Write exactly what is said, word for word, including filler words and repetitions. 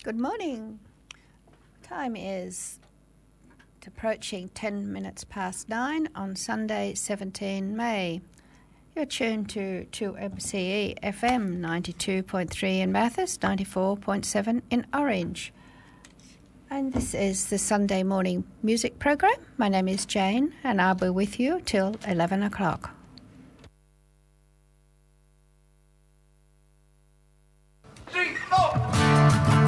Good morning. Time is approaching ten minutes past nine on Sunday, seventeenth of May. You're tuned to two M C E F M ninety-two point three in Bathurst, ninety-four point seven in Orange. And this is the Sunday morning music program. My name is Jane and I'll be with you till eleven o'clock.